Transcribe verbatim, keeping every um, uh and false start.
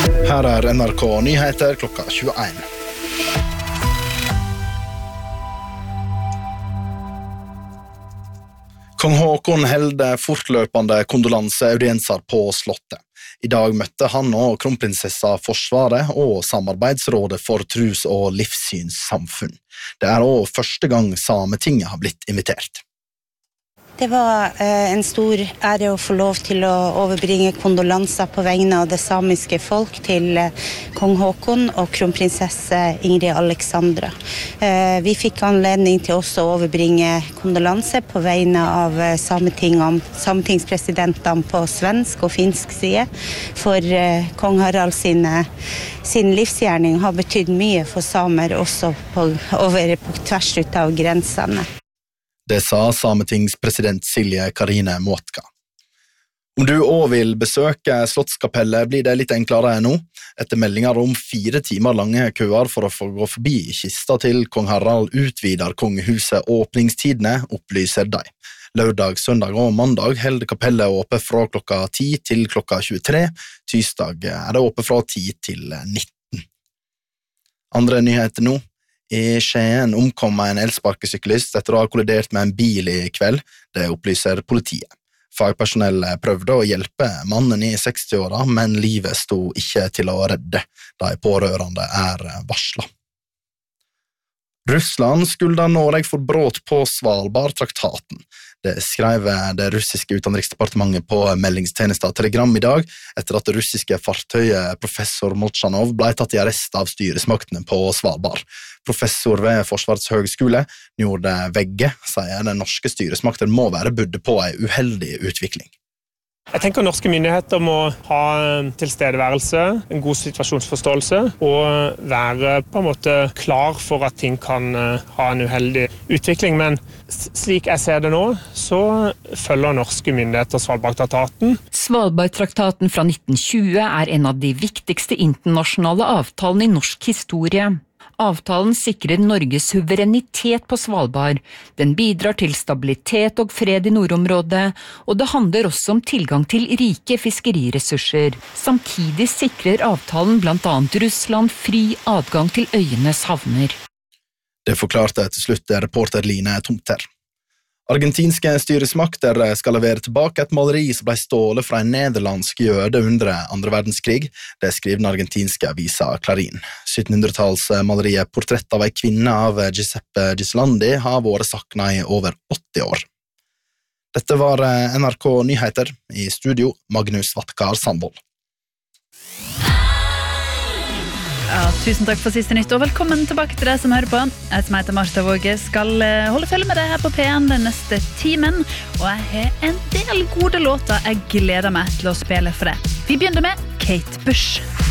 Her er N R K Nyheter klokka tjueen. Kong Håkon helde fortløpende kondolanseaudienser på slottet. I dag møtte han og kronprinsessa Forsvaret og Samarbeidsrådet for trus- og livssynssamfunn. Det er også første gang Sametinget har blitt invitert. Det var eh, en stor ære å få lov til å overbringe kondolanser på vegne av det samiske folk til eh, kong Håkon og kronprinsesse Ingrid Alexandra. Eh, vi fikk anledning til også å overbringe kondolanser på vegne av eh, sametingene, sametingspresidentene på svensk og finsk side, for eh, kong Harald sine, sin livsgjerning har betydd mye for samer også på, over på tvers ut av grensene. Det sa sametingspresident Silje Karine Måtka. Om du også vil besøke Slottskapellet blir det litt enklere nå. Etter meldinger om fire timer lange køer for å få gå forbi kista til kong Harald utvider kongehuset åpningstidene, opplyser de. Lørdag, søndag og mandag held kapellet åpent fra klokka ti til klokka tjuetre. Tirsdag er det åpent fra ti til nitten. Andre nyheter nå. I Skien omkom en elsparkesyklist etter å ha kollidert med en bil i kveld, det opplyser politiet. Fagpersonell prøvde å hjelpe mannen i sekstiåra, men livet sto ikke til å redde. De pårørende er varslet. Russland skulder Norge for brot på Svalbardtraktaten. Det skrev det russiske utenriksdepartementet på meldingstjenesten Telegram i dag, etter at det russiske fartøyet professor Molchanov ble tatt i arrest av styresmaktene på Svalbard. Professor ved Forsvarets høgskole, Njord Vegge, sier den norske styresmakten må være budde på en uheldig utvikling. Jeg tenker norske myndigheter må ha tilstedeværelse, en god situasjonsforståelse og være på en måte klar for at ting kan ha en uheldig utvikling. Men slik jeg ser det nå, så følger norske myndigheter Svalbardtraktaten. Svalbardtraktaten fra nitten tjue er en av de viktigste internasjonale avtalene i norsk historie. Avtalen sikrer Norges suverenitet på Svalbard. Den bidrar til stabilitet og fred i nordområdet, og det handler også om tilgang til rike fiskeriressurser. Samtidig sikrer avtalen blant annet Russland fri adgang til øyenes havner. Det forklarte til slutt reporter Line Tomter. Argentinske styresmakter skal levere tilbake et maleri som ble stålet fra en nederlandsk jøde under andre verdenskrig. Det skriver den argentinske avisa Clarín. syttenhundretalsmaleriet Portrett av en kvinne av Giuseppe Gislandi har vært saknet i over åtti år. Dette var N R K Nyheter. I studio Magnus Vattkar Sandvold. Ja, tusen takk for siste nytt, og velkommen tilbake til deg som hører på. Jeg som heter Martha Våge skal holde følge med deg her på P en den neste timen, og jeg har en del gode låter jeg gleder meg til å spille for deg. Vi begynner med Kate Bush.